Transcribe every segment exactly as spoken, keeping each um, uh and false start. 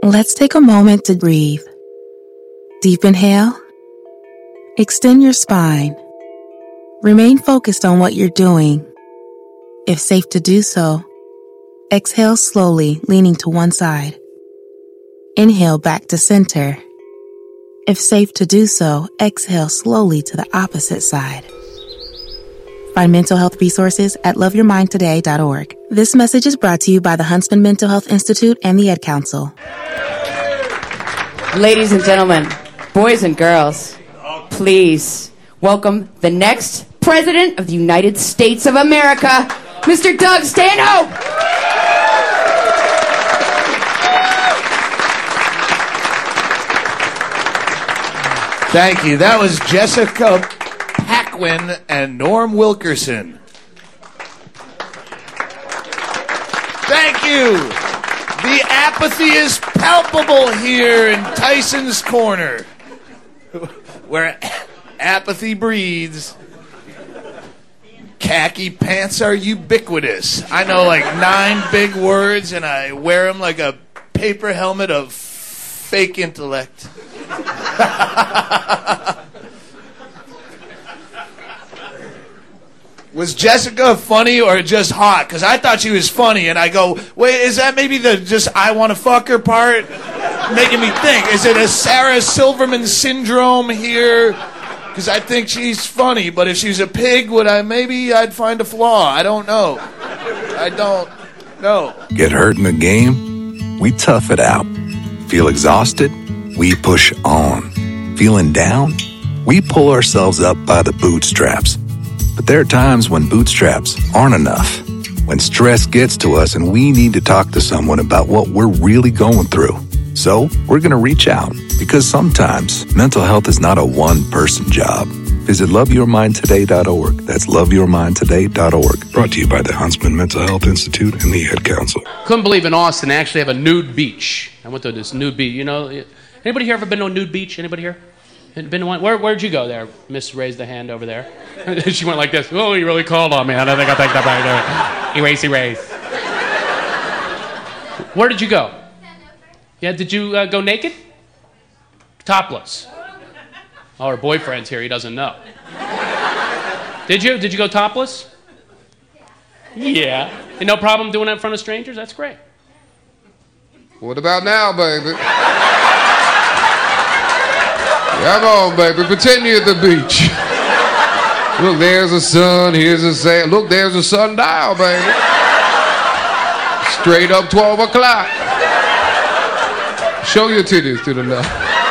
Let's take a moment to breathe. Deep inhale. Extend your spine. Remain focused on what you're doing. If safe to do so, exhale slowly, leaning to one side. Inhale back to center. If safe to do so, exhale slowly to the opposite side. Find mental health resources at love your mind today dot org. This message is brought to you by the Huntsman Mental Health Institute and the Ad Council. Ladies and gentlemen, boys and girls, please welcome the next President of the United States of America, Mister Doug Stanhope. Thank you. That was Jessica Paquin and Norm Wilkerson. Thank you. The apathy is palpable here in Tyson's Corner, where apathy breeds. Khaki pants are ubiquitous. I know like nine big words, and I wear them like a paper helmet of fake intellect. Was Jessica funny or just hot? Because I thought she was funny, and I go, wait, is that maybe the just I want to fuck her part? Making me think, is it a Sarah Silverman syndrome here? Because I think she's funny, but if she's a pig, would I maybe I'd find a flaw? I don't know. I don't know. Get hurt in the game? We tough it out. Feel exhausted? We push on. Feeling down? We pull ourselves up by the bootstraps. But there are times when bootstraps aren't enough. When stress gets to us and we need to talk to someone about what we're really going through. So we're going to reach out, because sometimes mental health is not a one-person job. Visit love your mind today dot org. That's love your mind today dot org. Brought to you by the Huntsman Mental Health Institute and the Ad Council. Couldn't believe in Austin they actually have a nude beach. I went to this nude beach. You know, anybody here ever been to a nude beach? Anybody here? Been to one? Where, where'd you go there? Miss raised the hand over there. She went like this. Oh, you really called on me. I don't think I'll take that back there. Erase, erase. Where did you go? Yeah, did you uh, go naked? Topless. Oh, her boyfriend's here. He doesn't know. Did you? Did you go topless? Yeah. And no problem doing that in front of strangers? That's great. What about now, baby? Come on, baby. Pretend you're at the beach. Look, there's the sun. Here's the sand. Look, there's the sundial, baby. Straight up twelve o'clock. Show your titties to the left.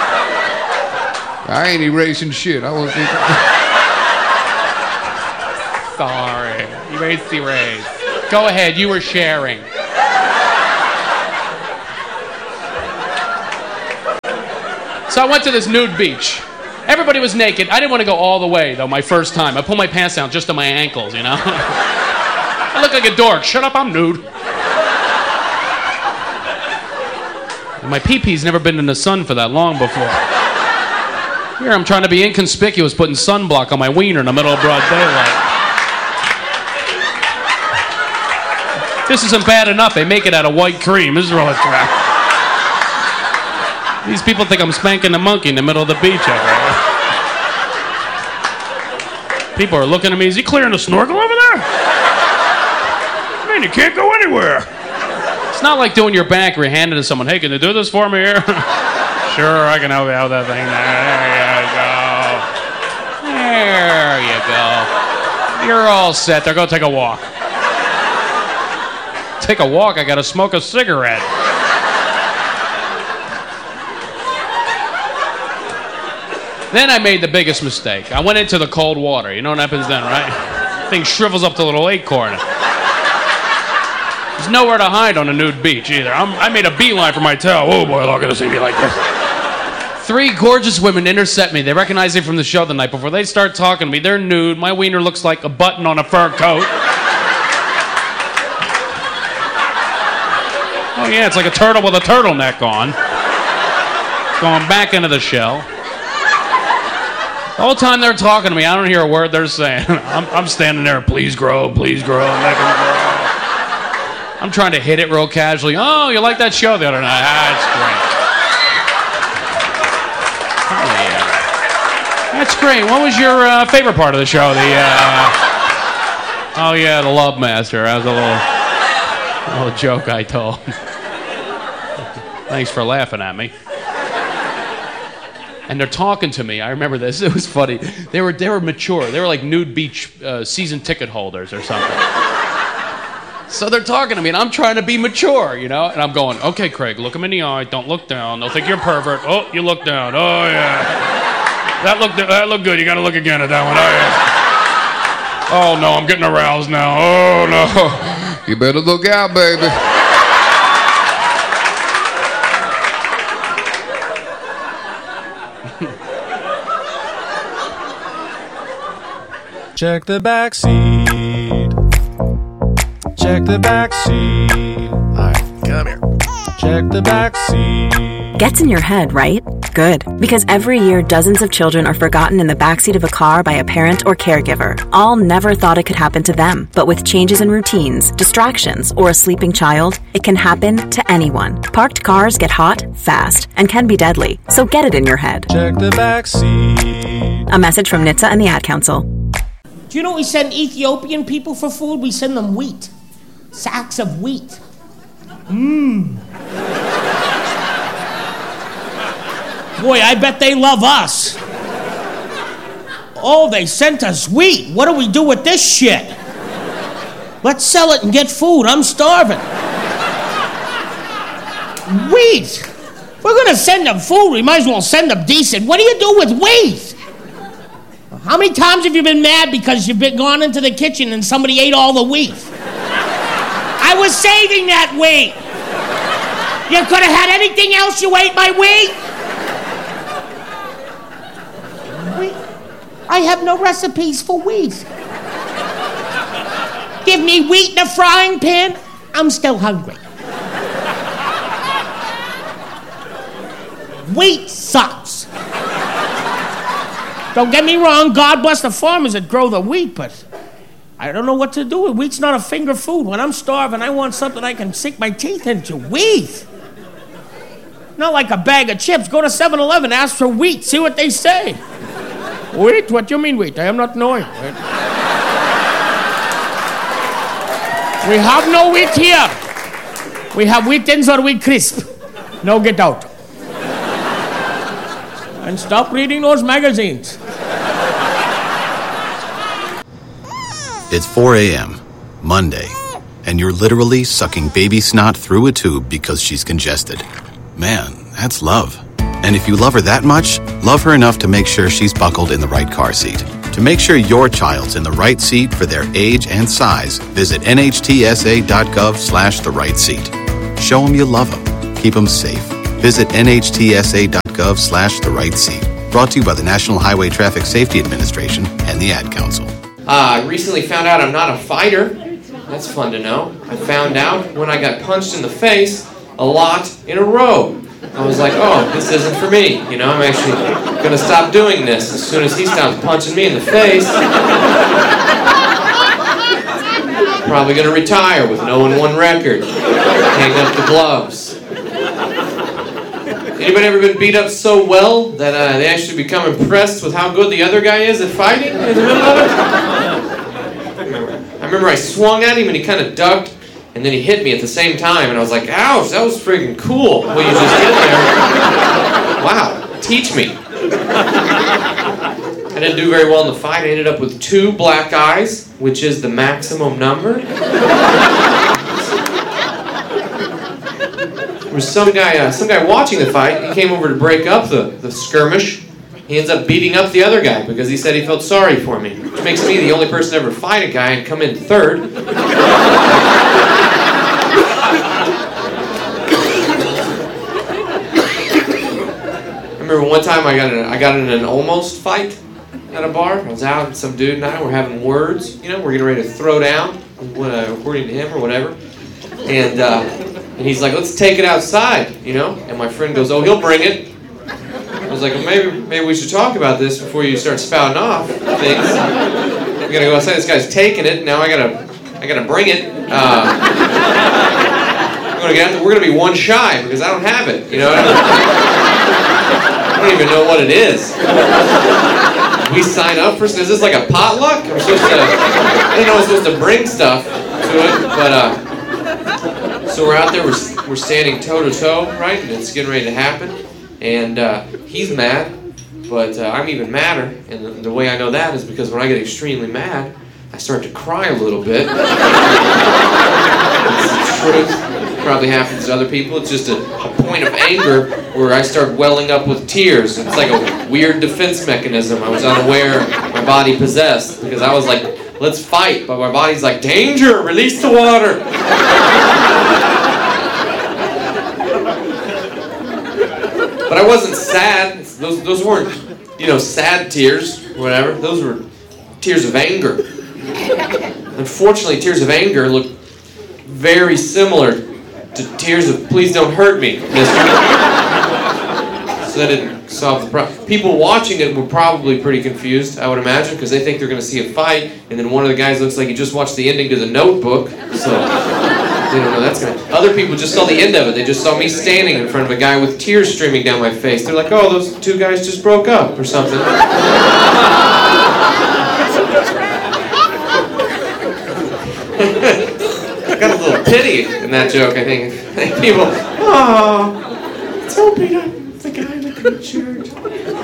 I ain't erasing shit. I want to Sorry. Erase, erase. Go ahead. You were sharing. So I went to this nude beach. Everybody was naked. I didn't want to go all the way, though, my first time. I pulled my pants down just to my ankles, you know? I look like a dork. Shut up, I'm nude. My pee-pee's never been in the sun for that long before. Here I'm trying to be inconspicuous, putting sunblock on my wiener in the middle of broad daylight. This isn't bad enough. They make it out of white cream. This is really crap. These people think I'm spanking the monkey in the middle of the beach over there. People are looking at me. Is he clearing the snorkel over there? I mean, you can't go anywhere. It's not like doing your bank where you hand it to someone. Hey, can you do this for me here? Sure, I can help you out with that thing there. There you go. There you go. You're all set there. Go take a walk. Take a walk? I gotta smoke a cigarette. Then I made the biggest mistake. I went into the cold water. You know what happens then, right? Thing shrivels up to a little acorn. There's nowhere to hide on a nude beach either. I'm, I made a beeline for my tail. Oh boy, look at this, see me like this. Three gorgeous women intercept me. They recognize me from the show the night before. They start talking to me. They're nude. My wiener looks like a button on a fur coat. Oh yeah, it's like a turtle with a turtleneck on. Going back into the shell. The whole time they're talking to me, I don't hear a word they're saying. I'm, I'm standing there, please grow, please grow, make them grow. I'm trying to hit it real casually. Oh, you like that show the other night? That's great. Oh, yeah. That's great. What was your uh, favorite part of the show? The uh... Oh, yeah, the Love Master. That was a little, little joke I told. Thanks for laughing at me. And they're talking to me. I remember this. It was funny. They were they were mature. They were like Nude Beach uh, season ticket holders or something. So they're talking to me, and I'm trying to be mature, you know? And I'm going, okay, Craig, look them in the eye. Don't look down. They'll think you're a pervert. Oh, you look down. Oh, yeah. That looked that looked good. You got to look again at that one. Oh, yeah. Oh, no, I'm getting aroused now. Oh, no. You better look out, baby. Check the back seat. Check the back seat. All right, come here. Check the back seat. Gets in your head, right? Good. Because every year, dozens of children are forgotten in the backseat of a car by a parent or caregiver. All never thought it could happen to them. But with changes in routines, distractions, or a sleeping child, it can happen to anyone. Parked cars get hot, fast, and can be deadly. So get it in your head. Check the back seat. A message from N H T S A and the Ad Council. Do you know we send Ethiopian people for food? We send them wheat. Sacks of wheat. Mmm. Boy, I bet they love us. Oh, they sent us wheat. What do we do with this shit? Let's sell it and get food. I'm starving. Wheat. We're going to send them food. We might as well send them decent. What do you do with wheat? How many times have you been mad because you've been gone into the kitchen and somebody ate all the wheat? I was saving that wheat. You could have had anything else. You ate my wheat. Wheat? I have no recipes for wheat. Give me wheat in a frying pan. I'm still hungry. Wheat sucks. Don't get me wrong, God bless the farmers that grow the wheat, but I don't know what to do with wheat's not a finger food. When I'm starving, I want something I can sink my teeth into. Wheat! Not like a bag of chips. Go to seven eleven, ask for wheat, see what they say. Wheat? What do you mean wheat? I am not knowing. We have no wheat here. We have wheat thins or wheat crisp. No, get out. And stop reading those magazines. It's four a.m., Monday, and you're literally sucking baby snot through a tube because she's congested. Man, that's love. And if you love her that much, love her enough to make sure she's buckled in the right car seat. To make sure your child's in the right seat for their age and size, visit N H T S A dot gov slash the right seat. Show them you love them. Keep them safe. Visit N H T S A dot gov slash the right seat. Brought to you by the National Highway Traffic Safety Administration and the Ad Council. Uh, I recently found out I'm not a fighter. That's fun to know. I found out when I got punched in the face a lot in a row. I was like, oh, this isn't for me. You know, I'm actually going to stop doing this as soon as he stops punching me in the face. Probably going to retire with an oh and one record. Hang up the gloves. Anybody ever been beat up so well that uh, they actually become impressed with how good the other guy is at fighting in the middle of it? I remember I swung at him and he kind of ducked, and then he hit me at the same time, and I was like, ouch, that was freaking cool what you just did there. Wow, teach me. I didn't do very well in the fight. I ended up with two black eyes, which is the maximum number. There was some guy, uh, some guy watching the fight. He came over to break up the, the skirmish. He ends up beating up the other guy because he said he felt sorry for me, which makes me the only person to ever fight a guy and come in third. I remember one time I got in, I got in an almost fight at a bar. I was out, and some dude and I were having words. You know, we're getting ready to throw down, according to him or whatever. And uh, and he's like, let's take it outside, you know. And my friend goes, oh, he'll bring it. I was like, well, maybe maybe we should talk about this before you start spouting off things. We gotta go outside. This guy's taking it. Now I gotta I gotta bring it. Uh, gonna get, we're gonna be one shy because I don't have it. You know, I don't, I don't even know what it is. We sign up for. Is this like a potluck? I'm supposed to. I didn't know I was supposed to bring stuff to it, but uh. So we're out there. We're we're standing toe to toe, right? And it's getting ready to happen. And uh, he's mad, but uh, I'm even madder. And the, the way I know that is because when I get extremely mad, I start to cry a little bit. It's the truth. Probably happens to other people. It's just a, a point of anger where I start welling up with tears. It's like a weird defense mechanism I was unaware my body possessed, because I was like, let's fight, but my body's like, danger, release the water. But I wasn't sad. Those, those weren't, you know, sad tears or whatever. Those were tears of anger. Unfortunately, tears of anger look very similar to tears of please don't hurt me, mister. So that didn't solve the problem. People watching it were probably pretty confused, I would imagine, because they think they're going to see a fight, and then one of the guys looks like he just watched the ending to The Notebook, so they don't know that's going to... Other people just saw the end of it. They just saw me standing in front of a guy with tears streaming down my face. They're like, oh, those two guys just broke up, or something. Got a little pity in that joke, I think. I think people, oh, it's so Peter, the guy in the green shirt.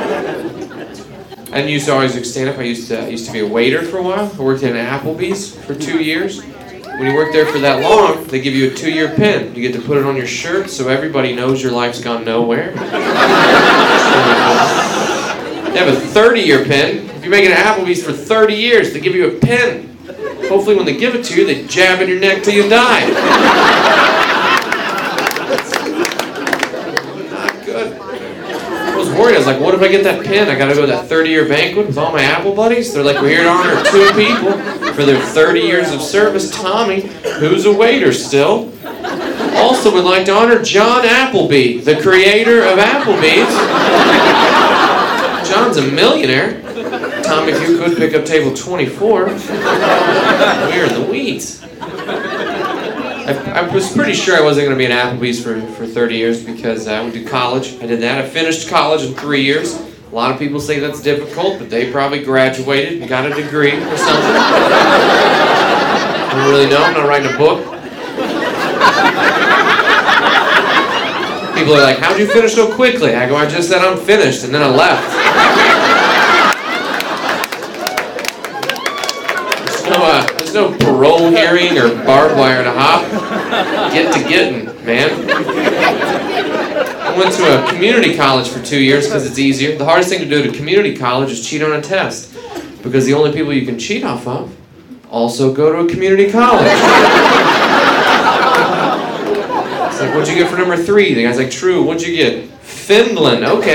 I used to always do stand-up. I used to, I used to be a waiter for a while. I worked at an Applebee's for two years. When you work there for that long, they give you a two-year pin. You get to put it on your shirt so everybody knows your life's gone nowhere. They have a thirty-year pin. If you're making an Applebee's for thirty years, they give you a pin. Hopefully when they give it to you, they jab in your neck till you die. Not good. I was worried. I was like, what if I get that pin? I gotta go to that thirty-year banquet with all my Apple buddies? They're like, we're here to honor two people for their thirty years of service. Tommy, who's a waiter still, also would like to honor John Appleby, the creator of Applebee's. John's a millionaire. Tom, if you could pick up table twenty-four, we're in the weeds. I, I was pretty sure I wasn't going to be an Applebee's for, for thirty years because I went to college. I did that. I finished college in three years. A lot of people say that's difficult, but they probably graduated and got a degree or something. I don't really know. I'm not writing a book. People are like, how'd you finish so quickly? I go, I just said I'm finished, and then I left. No, uh, there's no parole hearing or barbed wire to hop. Get to getting, man. I went to a community college for two years because it's easier. The hardest thing to do at a community college is cheat on a test, because the only people you can cheat off of also go to a community college. It's like, what'd you get for number three? The guy's like, true. What'd you get? Finland. Okay.